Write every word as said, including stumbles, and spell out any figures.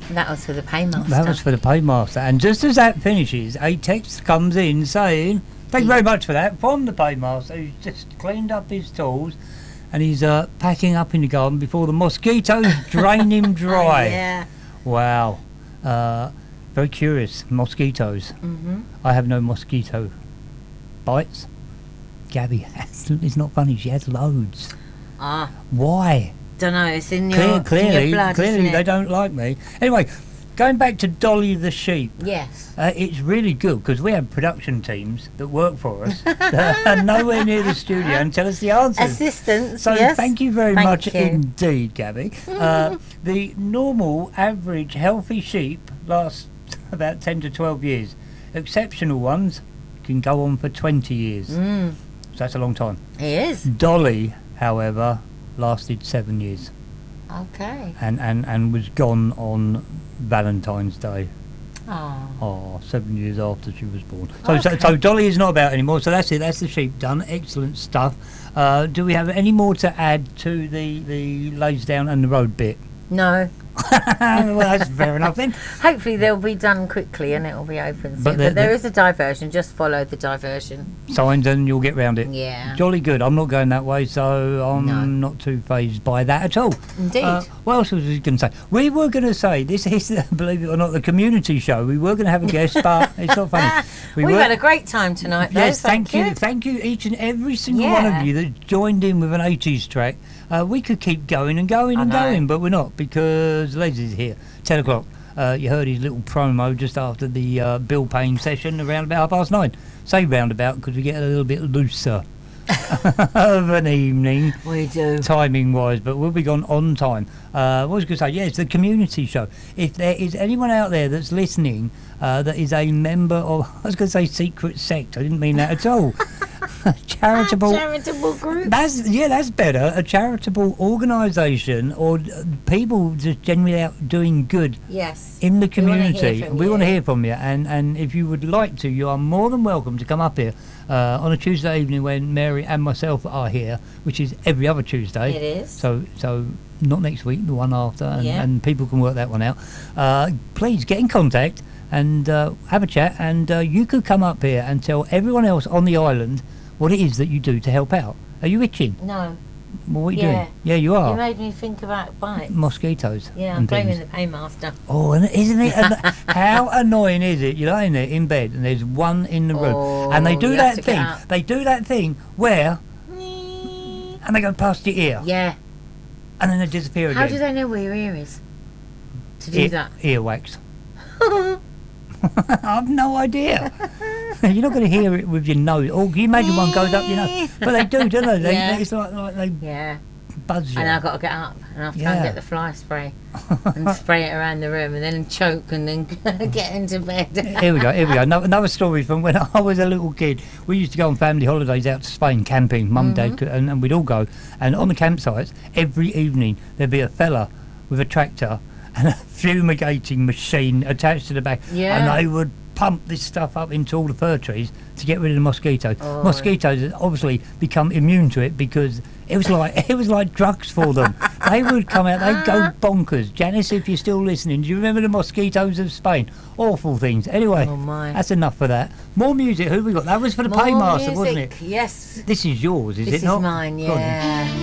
That was for the paymaster. That was for the paymaster. And just as that finishes, a text comes in saying, thank you very much for that, from the paymaster, who's just cleaned up his tools and he's uh, packing up in the garden before the mosquitoes drain him dry. Oh, yeah. Wow. Uh, very curious. Mosquitoes. Mm-hmm. I have no mosquito bites. Gabby has. It's not funny. She has loads. Ah. Why? Don't know. It's in your, Clear, in clearly, your blood, clearly isn't they it? don't like me. Anyway, going back to Dolly the sheep. Yes. Uh, it's really good because we have production teams that work for us that are nowhere near the studio and tell us the answers. Assistants, So yes. thank you very Thank much you. indeed, Gabby. Uh, the normal, average, healthy sheep lasts about ten to twelve years. Exceptional ones can go on for twenty years. Mm. So that's a long time. It is. Dolly, however, lasted seven years Okay. and, and, and was gone on Valentine's Day. Oh. Oh, seven years after she was born. So, so, Okay. so Dolly is not about anymore. So that's it. That's the sheep done. Excellent stuff. Uh, do we have any more to add to the the lays down and the road bit? No. Well, that's fair enough then. Hopefully they'll be done quickly and it'll be open soon. But But, the- there the- is a diversion. Just follow the diversion. Signs and you'll get round it. Yeah. Jolly good. I'm not going that way, so I'm No. not too phased by that at all. Indeed. Uh, what else was I going to say? We were going to say, this is, believe it or not, the community show. We were going to have a guest, but it's not funny. We We've were, had a great time tonight, though. Yes, thank, thank you. Thank you, each and every single one Yeah. of you that joined in with an eighties track. Uh, we could keep going and going I and know. going, but we're not because Les is here. ten o'clock. Uh, you heard his little promo just after the uh, Bill Payne session around about half past nine. Say roundabout because we get a little bit looser of an evening. We do. Timing wise, but we'll be gone on time. Uh, what was I going to say? Yeah, it's the community show. If there is anyone out there that's listening uh, that is a member of, I was going to say secret sect, I didn't mean that at all. Charitable. Charitable group. That's yeah, that's better. A charitable organisation or uh, people just generally out doing good Yes. in the We wanna hear community. from We want to you. hear from you, and and if you would like to, you are more than welcome to come up here uh, on a Tuesday evening when Mary and myself are here, which is every other Tuesday. It is. So so not next week, the one after, and, Yeah. and people can work that one out. Uh, please get in contact and uh, have a chat, and uh, you could come up here and tell everyone else on the island what it is that you do to help out. Are you itching? No. Well, what are you Yeah. doing? Yeah, you are. You made me think about bites. Mosquitoes. Yeah, I'm and blaming things. the paymaster. Oh, and isn't it? an- how annoying is it? You're lying there in bed and there's one in the room, Oh, and they do you have that to get thing. up. They do that thing where, and they go past your ear, Yeah. and then they disappear again. How do they know where your ear is? To do Ear- that? Earwax. I've no idea. You're not going to hear it with your nose. Or can you imagine one goes up your nose? But they do, don't they? they Yeah. It's like, like they Yeah. buzz you. And I've got to get up and I have to go Yeah. and get the fly spray and spray it around the room and then choke and then get into bed. Here we go, here we go. Another, another story from when I was a little kid. We used to go on family holidays out to Spain camping, mum, Mm-hmm. dad, could- and, and we'd all go. And on the campsites, every evening, there'd be a fella with a tractor and a fumigating machine attached to the back. Yeah. And they would pump this stuff up into all the fir trees to get rid of the mosquitoes. Oh. Mosquitoes had obviously become immune to it because it was like it was like drugs for them. They would come out, they'd go bonkers. Janice, if you're still listening, do you remember the mosquitoes of Spain? Awful things. Anyway, Oh, my. that's enough for that. More music. Who we got? That was for the More paymaster, wasn't music, it? Yes. This is yours, is This it is not? mine, Go on then. yeah.